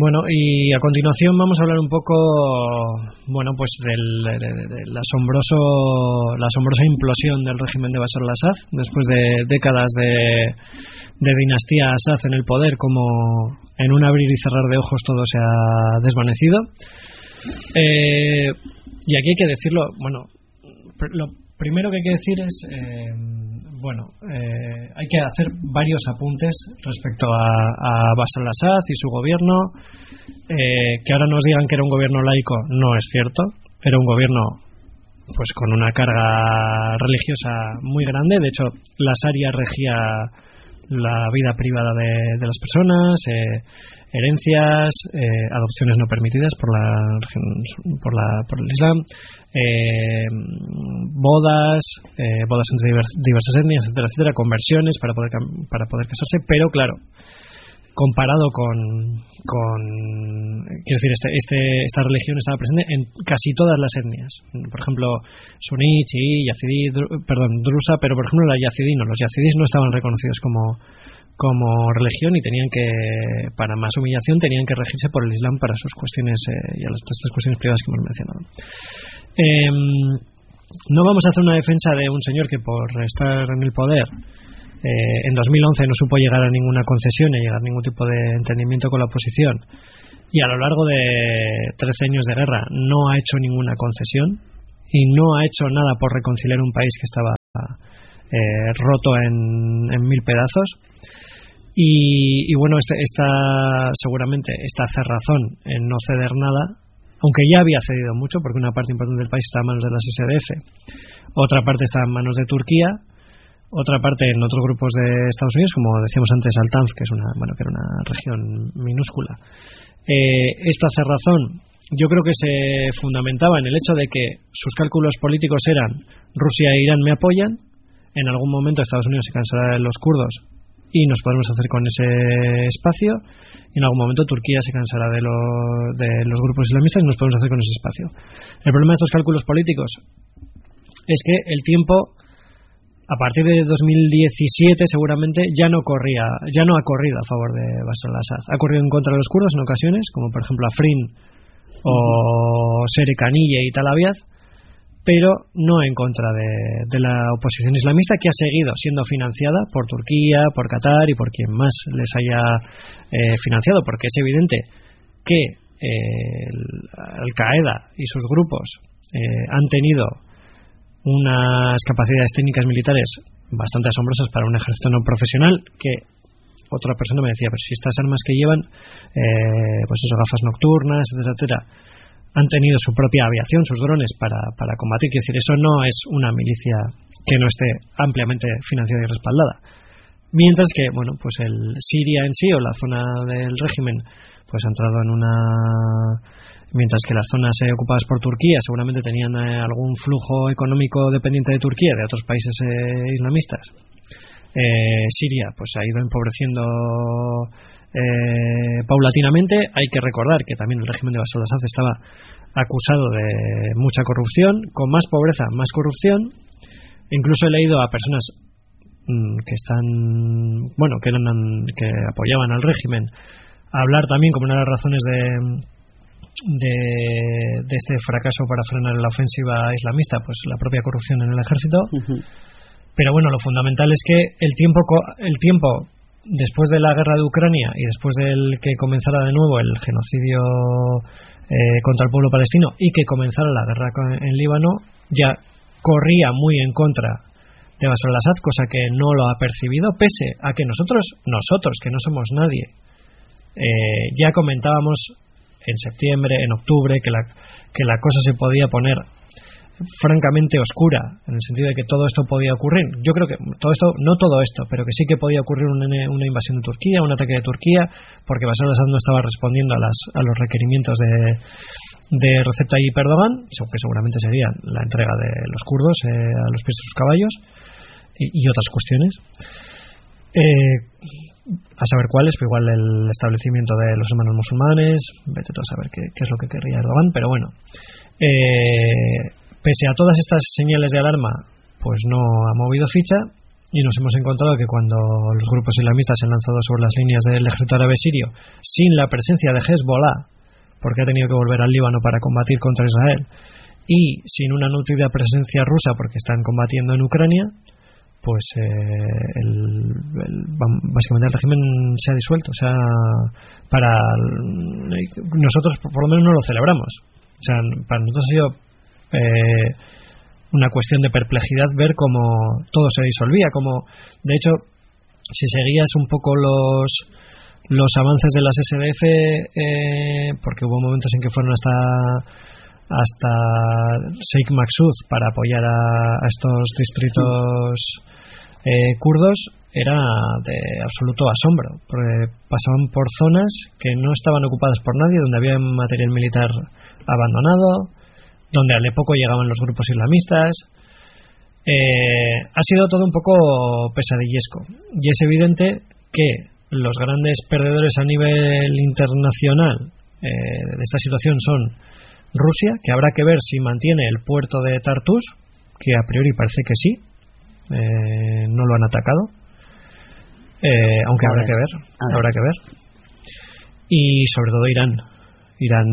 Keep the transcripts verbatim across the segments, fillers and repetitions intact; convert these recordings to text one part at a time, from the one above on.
Bueno, y a continuación vamos a hablar un poco, bueno, pues del, de, de, del asombroso, la asombrosa implosión del régimen de Bashar al-Assad, después de décadas de, de dinastía Assad en el poder, como en un abrir y cerrar de ojos todo se ha desvanecido. Eh, y aquí hay que decirlo, bueno, lo primero que hay que decir es, eh, bueno, eh, hay que hacer varios apuntes respecto a, a Bashar al-Assad y su gobierno. Eh, que ahora nos digan que era un gobierno laico no es cierto, era un gobierno pues con una carga religiosa muy grande. De hecho, la Sharia regía la vida privada de, de las personas, eh, herencias, eh, adopciones no permitidas por la por la por el Islam, eh, bodas, eh, bodas entre diversas etnias, etcétera, etcétera, conversiones para poder para poder casarse, pero claro, comparado con, con quiero decir, este, este, esta religión estaba presente en casi todas las etnias. Por ejemplo, suní, chií, yazidí, dru, perdón, drusa, pero por ejemplo la yazidí no. Los yazidís no estaban reconocidos como, como religión y tenían que, para más humillación, tenían que regirse por el Islam para sus cuestiones eh, y a las estas cuestiones privadas que hemos mencionado. Eh, no vamos a hacer una defensa de un señor que por estar en el poder Eh, en dos mil once no supo llegar a ninguna concesión ni llegar a ningún tipo de entendimiento con la oposición, y a lo largo de trece años de guerra no ha hecho ninguna concesión y no ha hecho nada por reconciliar un país que estaba eh, roto en, en mil pedazos. Y, y bueno, este, esta seguramente esta cerrazón en no ceder nada, aunque ya había cedido mucho, porque una parte importante del país está en manos de las S D F, otra parte está en manos de Turquía, otra parte en otros grupos de Estados Unidos, como decíamos antes, Al-Tanf, que es una, bueno, que era una región minúscula. Eh, esta cerrazón yo creo que se fundamentaba en el hecho de que sus cálculos políticos eran: Rusia e Irán me apoyan, en algún momento Estados Unidos se cansará de los kurdos y nos podemos hacer con ese espacio, y en algún momento Turquía se cansará de, lo, de los grupos islamistas y nos podemos hacer con ese espacio. El problema de estos cálculos políticos es que el tiempo, a partir de dos mil diecisiete seguramente ya no corría, ya no ha corrido a favor de Bashar al-Assad. Ha corrido en contra de los kurdos en ocasiones, como por ejemplo Afrin o Serekaniye y Tal Abyad, pero no en contra de, de la oposición islamista, que ha seguido siendo financiada por Turquía, por Qatar y por quien más les haya eh, financiado, porque es evidente que eh, Al-Qaeda y sus grupos eh, han tenido unas capacidades técnicas militares bastante asombrosas para un ejército no profesional, que otra persona me decía, pero si estas armas que llevan, eh, pues eso, gafas nocturnas, etcétera, etcétera, han tenido su propia aviación, sus drones para, para combatir. Quiero decir, eso no es una milicia que no esté ampliamente financiada y respaldada. Mientras que, bueno, pues el Siria en sí, o la zona del régimen, pues ha entrado en una... Mientras que las zonas eh, ocupadas por Turquía seguramente tenían eh, algún flujo económico dependiente de Turquía, de otros países eh, islamistas. Eh, Siria pues ha ido empobreciendo eh, paulatinamente. Hay que recordar que también el régimen de Bashar al-Assad estaba acusado de mucha corrupción, con más pobreza, más corrupción. Incluso he leído a personas mmm, que están, bueno, que eran, que apoyaban al régimen, hablar también como una de las razones de De, de este fracaso para frenar la ofensiva islamista, pues la propia corrupción en el ejército. Uh-huh. Pero bueno, lo fundamental es que el tiempo el tiempo después de la guerra de Ucrania y después del que comenzara de nuevo el genocidio eh, contra el pueblo palestino y que comenzara la guerra en Líbano, ya corría muy en contra de Bashar al-Assad, cosa que no lo ha percibido, pese a que nosotros nosotros que no somos nadie eh, ya comentábamos en septiembre, en octubre, que la, que la cosa se podía poner francamente oscura, en el sentido de que todo esto podía ocurrir. Yo creo que todo esto, no todo esto, pero que sí que podía ocurrir una, una invasión de Turquía, un ataque de Turquía, porque Bashar al-Assad no estaba respondiendo a, las, a los requerimientos de, de Recep Tayyip Erdogan, que seguramente sería la entrega de los kurdos eh, a los pies de sus caballos y, y otras cuestiones. Eh, a saber cuáles, pero igual el establecimiento de los hermanos musulmanes, vete tú a saber qué, qué es lo que querría Erdogan, pero bueno, eh, pese a todas estas señales de alarma, pues no ha movido ficha, y nos hemos encontrado que cuando los grupos islamistas se han lanzado sobre las líneas del ejército árabe sirio sin la presencia de Hezbollah, porque ha tenido que volver al Líbano para combatir contra Israel, y sin una nutrida presencia rusa porque están combatiendo en Ucrania, pues eh, el, el, básicamente el régimen se ha disuelto. O sea, para nosotros por lo menos no lo celebramos. O sea, para nosotros ha sido eh, una cuestión de perplejidad ver cómo todo se disolvía, como de hecho si seguías un poco los los avances de las S D F, eh, porque hubo momentos en que fueron hasta hasta Sheikh Maksud para apoyar a, a estos distritos eh, kurdos, era de absoluto asombro, porque pasaban por zonas que no estaban ocupadas por nadie, donde había material militar abandonado, donde al poco llegaban los grupos islamistas. Eh, ha sido todo un poco pesadillesco, y es evidente que los grandes perdedores a nivel internacional eh, de esta situación son Rusia, que habrá que ver si mantiene el puerto de Tartus, que a priori parece que sí, eh, no lo han atacado, eh, aunque habrá que ver, habrá que ver, y sobre todo Irán. Irán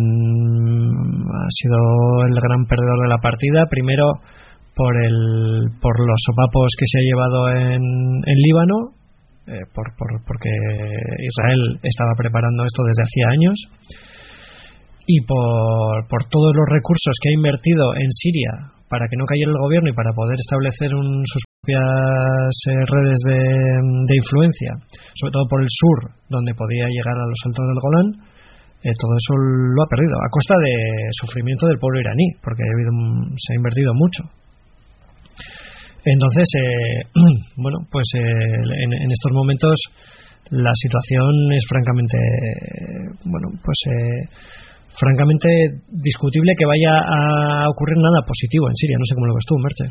ha sido el gran perdedor de la partida, primero por el por los sopapos que se ha llevado en, en Líbano, eh, por, por, porque Israel estaba preparando esto desde hacía años, y por, por todos los recursos que ha invertido en Siria para que no cayera el gobierno y para poder establecer un, sus propias eh, redes de, de influencia, sobre todo por el sur, donde podía llegar a los altos del Golán. Eh, todo eso lo ha perdido a costa de sufrimiento del pueblo iraní, porque ha habido, se ha invertido mucho. Entonces, eh, bueno, pues eh, en, en estos momentos la situación es francamente, eh, bueno, pues eh, francamente discutible que vaya a ocurrir nada positivo en Siria. No sé cómo lo ves tú, Merche.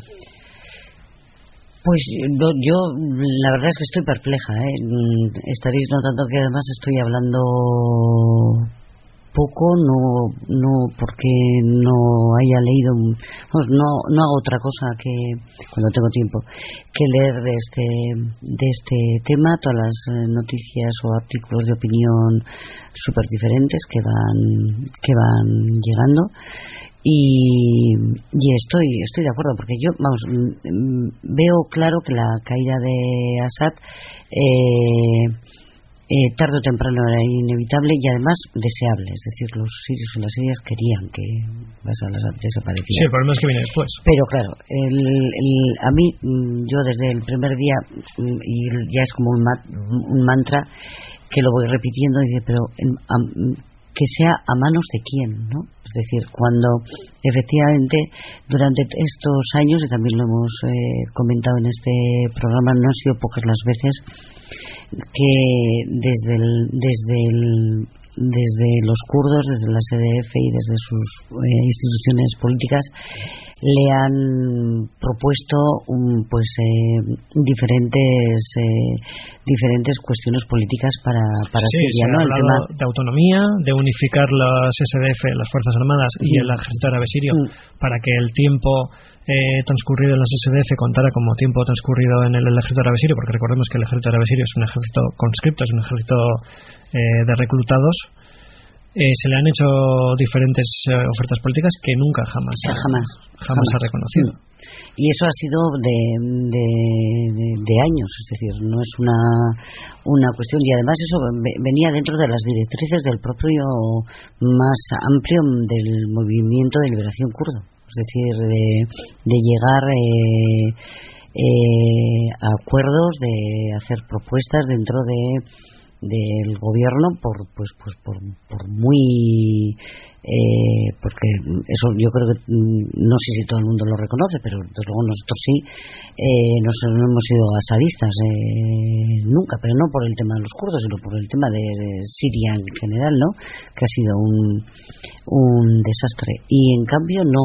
Pues yo, yo la verdad es que estoy perpleja, ¿eh? Estaréis notando que además estoy hablando poco, no no porque no haya leído, vamos, no no hago otra cosa que cuando tengo tiempo que leer de este de este tema todas las noticias o artículos de opinión súper diferentes que van que van llegando, y y estoy estoy de acuerdo, porque yo, vamos, veo claro que la caída de Assad eh Eh, tarde o temprano era inevitable y además deseable. Es decir, los sirios y las sirias querían que Bashar al-Assad desapareciera. Sí, el problema es que viene después. Pero claro, el, el, a mí, yo desde el primer día, y ya es como un, ma, un mantra que lo voy repitiendo, dice, pero a, que sea a manos de quién, ¿no? Es decir, cuando efectivamente durante estos años, y también lo hemos eh, comentado en este programa, no han sido pocas las veces que desde el, desde el, desde los kurdos, desde la S D F y desde sus eh, instituciones políticas le han propuesto un, pues eh, diferentes eh, diferentes cuestiones políticas para para sí, Siria, se ¿no? ha El hablado tema de autonomía, de unificar las S D F, las Fuerzas Armadas, y mm. el ejército árabe sirio, mm. para que el tiempo eh, transcurrido en las S D F contara como tiempo transcurrido en el, el ejército árabe sirio, porque recordemos que el ejército árabe sirio es un ejército conscripto, es un ejército eh, de reclutados. Eh, se le han hecho diferentes eh, ofertas políticas que nunca jamás o sea, ha, jamás, jamás, jamás ha reconocido. Y eso ha sido de, de, de, de años, es decir, no es una una cuestión, y además eso venía dentro de las directrices del propio más amplio del movimiento de liberación kurdo, es decir, de, de llegar eh, eh, a acuerdos, de hacer propuestas dentro de del gobierno, por pues pues por, por muy eh, porque eso yo creo que no sé si todo el mundo lo reconoce, pero desde luego nosotros sí, eh, no, no hemos sido asadistas eh, nunca, pero no por el tema de los kurdos, sino por el tema de, de Siria en general, ¿no? Que ha sido un un desastre, y en cambio no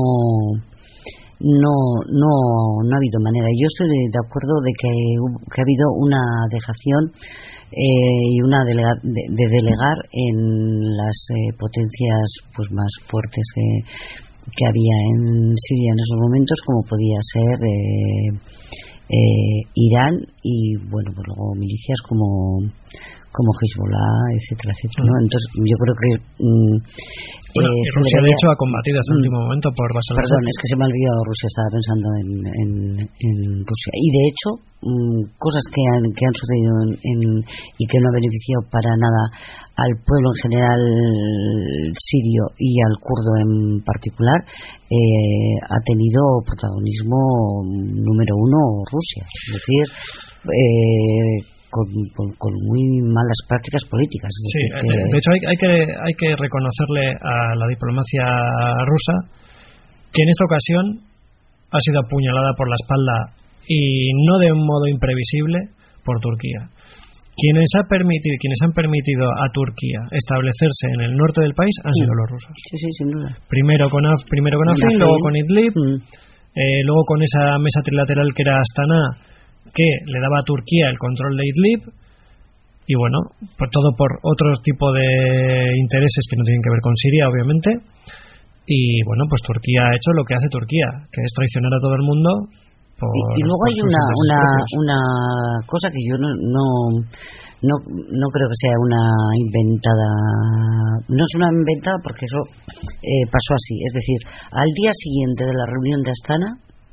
no no no ha habido manera. Yo estoy de, de acuerdo de que, que ha habido una dejación Eh, y una delega, de, de delegar en las eh, potencias pues más fuertes que, que había en Siria en esos momentos, como podía ser eh, eh, Irán y bueno, pues luego milicias como como Hezbollah, etcétera, etcétera, ¿no? Entonces yo creo que mm, bueno, eh, y Rusia debería... de hecho ha combatido hasta el último momento por Bashar Perdón, al-Assad. es que se me ha olvidado Rusia, estaba pensando en, en, en Rusia. Y de hecho, mmm, cosas que han, que han sucedido en, en, y que no han beneficiado para nada al pueblo en general sirio y al kurdo en particular, eh, ha tenido protagonismo número uno Rusia. Es decir, eh, Con, con, con muy malas prácticas políticas. Es sí, decir, que... de hecho hay, hay que hay que reconocerle a la diplomacia rusa que en esta ocasión ha sido apuñalada por la espalda y no de un modo imprevisible por Turquía. Quienes ha permitido quienes han permitido a Turquía establecerse en el norte del país han sido sí. los rusos. Sí, sí, sin duda. Primero con Af, primero con Afrin, luego con Idlib, mm. eh, luego con esa mesa trilateral que era Astana, que le daba a Turquía el control de Idlib, y bueno, por todo por otro tipo de intereses que no tienen que ver con Siria, obviamente. Y bueno, pues Turquía ha hecho lo que hace Turquía, que es traicionar a todo el mundo. Por, y, y luego hay una una, una cosa que yo no, no no no creo que sea una inventada, no es una inventada porque eso eh, pasó así, es decir, al día siguiente de la reunión de Astana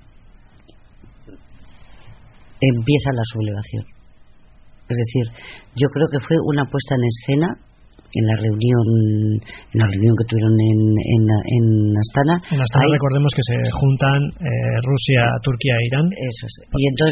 empieza la sublevación. Es decir, yo creo que fue una puesta en escena en la reunión en la reunión que tuvieron en, en, en Astana. En Astana, hay... recordemos que se juntan eh, Rusia, Turquía e Irán. Eso es. Y entonces